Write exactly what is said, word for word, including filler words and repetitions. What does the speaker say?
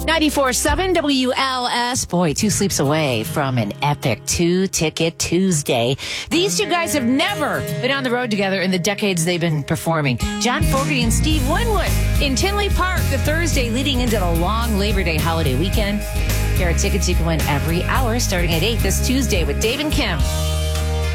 ninety-four point seven W L S. Boy, two sleeps away from an epic two-ticket Tuesday. These two guys have never been on the road together in the decades they've been performing. John Fogerty and Steve Winwood in Tinley Park the Thursday leading into the long Labor Day holiday weekend. Here are tickets you can win every hour starting at eight this Tuesday with Dave and Kim.